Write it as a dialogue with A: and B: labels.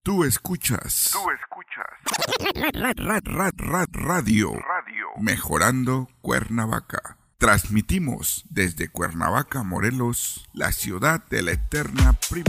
A: Tú escuchas. Radio. Mejorando Cuernavaca. Transmitimos desde Cuernavaca, Morelos, la ciudad de la eterna primavera.